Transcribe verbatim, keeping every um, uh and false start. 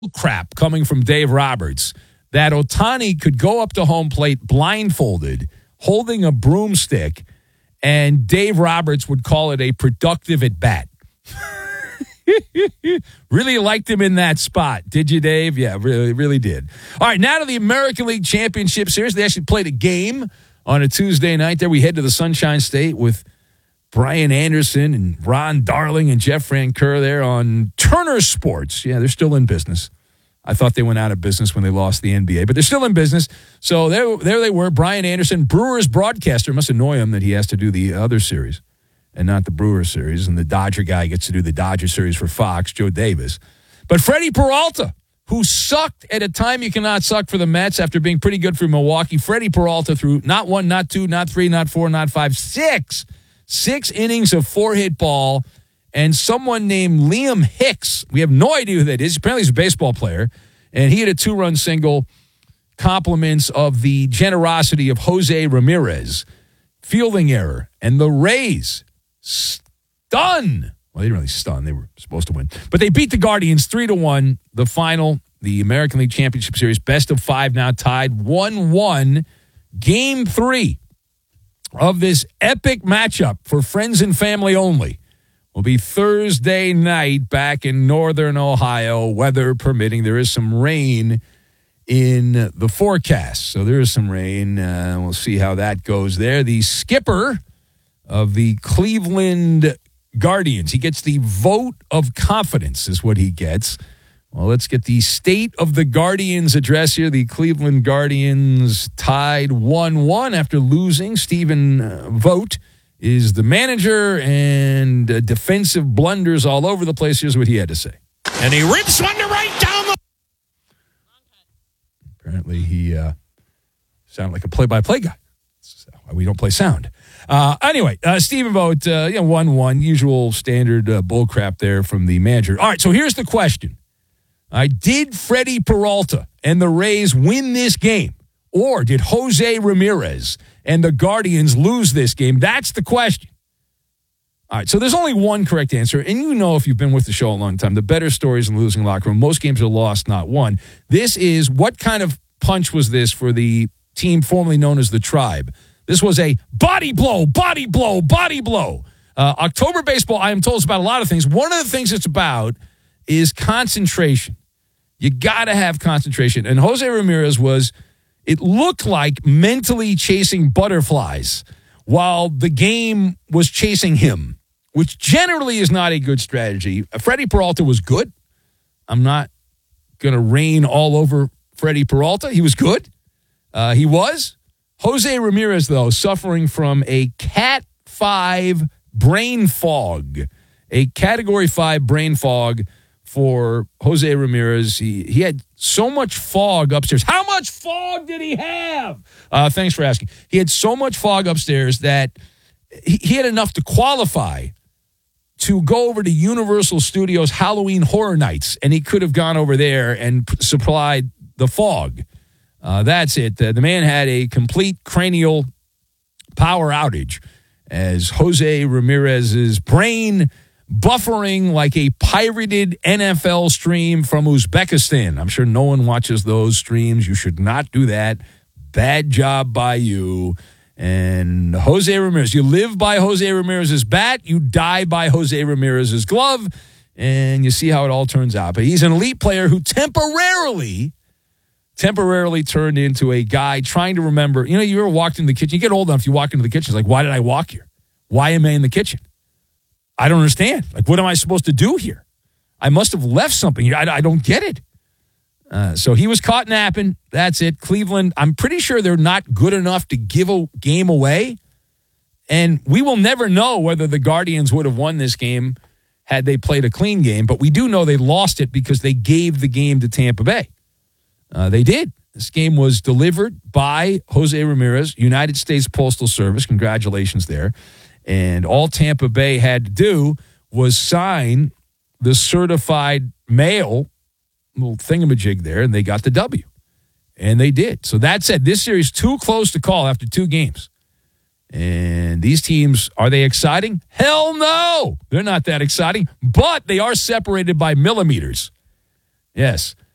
crap coming from Dave Roberts that Ohtani could go up to home plate blindfolded, holding a broomstick, and Dave Roberts would call it a productive at bat. Really liked him in that spot. Did you, Dave? Yeah, really, really did. All right, now to the American League Championship Series. They actually played a game on a Tuesday night there. We head to the Sunshine State with Brian Anderson and Ron Darling and Jeff Francoeur there on Turner Sports. Yeah, they're still in business. I thought they went out of business when they lost the N B A, but they're still in business. So there, there they were. Brian Anderson, Brewers broadcaster. It must annoy him that he has to do the other series and not the Brewers series, and the Dodger guy gets to do the Dodger series for Fox, Joe Davis. But Freddie Peralta, who sucked at a time you cannot suck for the Mets after being pretty good for Milwaukee. Freddie Peralta threw not one, not two, not three, not four, not five, six. Six innings of four-hit ball, and someone named Liam Hicks, we have no idea who that is. Apparently he's a baseball player, and he had a two-run single, compliments of the generosity of Jose Ramirez. Fielding error, and the Rays stun. Well, they didn't really stun. They were supposed to win. But they beat the Guardians three to one. The final, the American League Championship Series, best of five now tied one one. Game three of this epic matchup for friends and family only will be Thursday night back in northern Ohio, weather permitting. There is some rain in the forecast. So there is some rain. Uh, we'll see how that goes there. The skipper of the Cleveland Guardians, he gets the vote of confidence is what he gets. Well, let's get the State of the Guardians address here. The Cleveland Guardians tied one one after losing. Stephen uh, Vogt is the manager, and uh, defensive blunders all over the place. Here's what he had to say. And he rips one to right down the... Apparently he uh, sounded like a play-by-play guy. That's why we don't play sound. Uh, anyway, uh, Stephen Vogt, uh, you know, one one, usual standard uh, bullcrap there from the manager. All right, so here's the question. I did Freddie Peralta and the Rays win this game, or did Jose Ramirez and the Guardians lose this game? That's the question. All right, so there's only one correct answer, and you know if you've been with the show a long time, the better stories in the losing locker room. Most games are lost, not won. This is, what kind of punch was this for the team formerly known as the Tribe? This was a body blow, body blow, body blow. Uh, October baseball, I am told, is about a lot of things. One of the things it's about is concentration. You got to have concentration. And Jose Ramirez was, it looked like, mentally chasing butterflies while the game was chasing him, which generally is not a good strategy. Freddie Peralta was good. I'm not going to rain all over Freddie Peralta. He was good. Uh, he was. Jose Ramirez, though, suffering from a Cat five brain fog. A Category five brain fog for Jose Ramirez. He, he had so much fog upstairs. How much fog did he have? Uh, thanks for asking. He had so much fog upstairs that he, he had enough to qualify to go over to Universal Studios Halloween Horror Nights, and he could have gone over there and p- supplied the fog. Uh, that's it. Uh, the man had a complete cranial power outage as Jose Ramirez's brain buffering like a pirated N F L stream from Uzbekistan. I'm sure no one watches those streams. You should not do that. Bad job by you. And Jose Ramirez, you live by Jose Ramirez's bat, you die by Jose Ramirez's glove, and you see how it all turns out. But he's an elite player who temporarily, temporarily turned into a guy trying to remember. You know, you ever walked into the kitchen? You get old enough, you walk into the kitchen. It's like, why did I walk here? Why am I in the kitchen? I don't understand. Like, what am I supposed to do here? I must have left something here. I, I don't get it. Uh, so he was caught napping. That's it. Cleveland, I'm pretty sure they're not good enough to give a game away. And we will never know whether the Guardians would have won this game had they played a clean game. But we do know they lost it because they gave the game to Tampa Bay. Uh, they did. This game was delivered by Jose Ramirez, United States Postal Service. Congratulations there. And all Tampa Bay had to do was sign the certified mail little thingamajig there, and they got the W. And they did. So that said, this series too close to call after two games. And these teams, are they exciting? Hell no! They're not that exciting, but they are separated by millimeters. Yes.